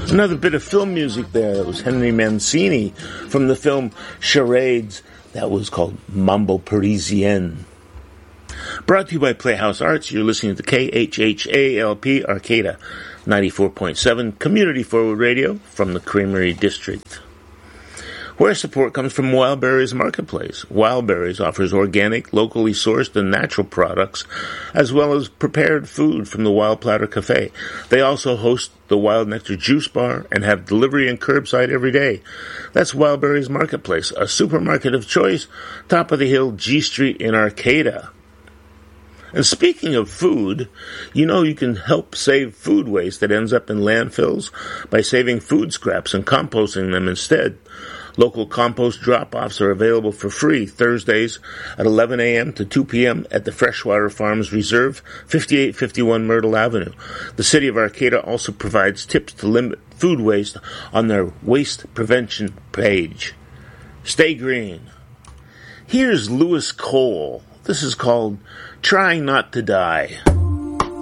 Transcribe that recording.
Another bit of film music there. That was Henry Mancini from the film Charades. That was called Mambo Parisien. Brought to you by Playhouse Arts. You're listening to KHHALP Arcata 94.7 Community Forward Radio from the Creamery District, where support comes from Wildberries Marketplace. Wildberries offers organic, locally sourced, and natural products, as well as prepared food from the Wild Platter Cafe. They also host the Wild Nectar Juice Bar and have delivery and curbside every day. That's Wildberries Marketplace, a supermarket of choice, top of the hill, G Street in Arcata. And speaking of food, you know you can help save food waste that ends up in landfills by saving food scraps and composting them instead. Local compost drop-offs are available for free Thursdays at 11 a.m. to 2 p.m. at the Freshwater Farms Reserve, 5851 Myrtle Avenue. The City of Arcata also provides tips to limit food waste on their waste prevention page. Stay green. Here's Lewis Cole. This is called Trying Not to Die.